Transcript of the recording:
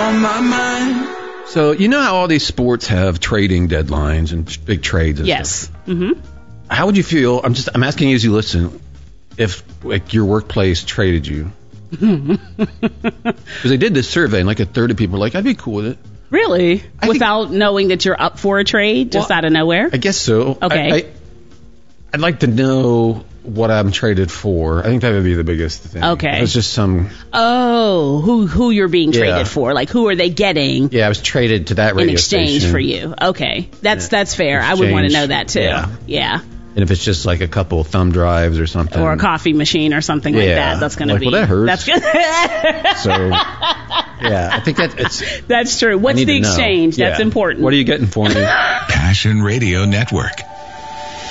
on my mind. So you know how all these sports have trading deadlines and big trades and Yes. stuff? Mm-hmm. How would you feel? I'm asking you as you listen, if like your workplace traded you. Because they did this survey and like a third of people were like, I'd be cool with it. Really? I think- Without knowing that you're up for a trade, just Well, out of nowhere? I guess so. Okay. I'd like to know what I'm traded for. I think that would be the biggest thing. Okay. If it's just some. Oh, who you're being Yeah. traded for? Like, who are they getting Yeah, I was traded to that in radio exchange station. for you? Okay, that's fair. I would want to Exchange. know that too. Yeah. Yeah. And if it's just like a couple thumb drives or something. Or a coffee machine or something like Yeah. that. That's going to Like, be. well, that hurts. That's good. So, yeah, I think it's. That's true. I What's need the to know. exchange? That's Yeah. important. What are you getting for me? Passion Radio Network.